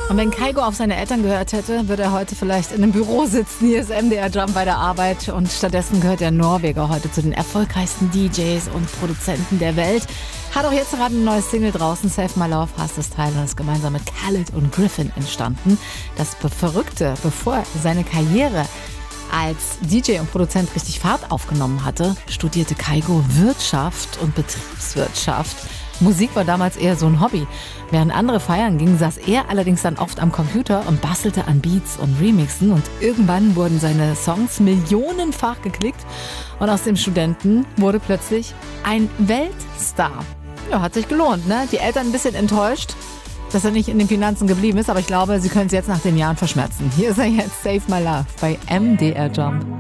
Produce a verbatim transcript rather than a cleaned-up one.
Und wenn Kygo auf seine Eltern gehört hätte, würde er heute vielleicht in einem Büro sitzen. Hier ist M D R Jump bei der Arbeit und stattdessen gehört der Norweger heute zu den erfolgreichsten D Js und Produzenten der Welt. Hat auch jetzt gerade ein neues Single draußen, Save My Love heißt das Teil, und ist gemeinsam mit Khaled und Griffin entstanden. Das Verrückte, bevor seine Karriere als D J und Produzent richtig Fahrt aufgenommen hatte, studierte Kygo Wirtschaft und Betriebswirtschaft. Musik war damals eher so ein Hobby. Während andere feiern gingen, saß er allerdings dann oft am Computer und bastelte an Beats und Remixen. Und irgendwann wurden seine Songs millionenfach geklickt. Und aus dem Studenten wurde plötzlich ein Weltstar. Ja, hat sich gelohnt, ne? Die Eltern ein bisschen enttäuscht, dass er nicht in den Finanzen geblieben ist. Aber ich glaube, sie können es jetzt nach den Jahren verschmerzen. Hier ist er jetzt, Save My Love bei M D R Jump.